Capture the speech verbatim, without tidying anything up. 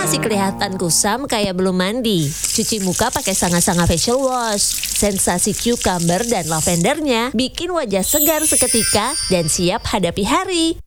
masih kelihatan kusam kayak belum mandi. Cuci muka pakai Sanga-Sanga Facial Wash. Sensasi cucumber dan lavendernya bikin wajah segar seketika dan siap hadapi hari.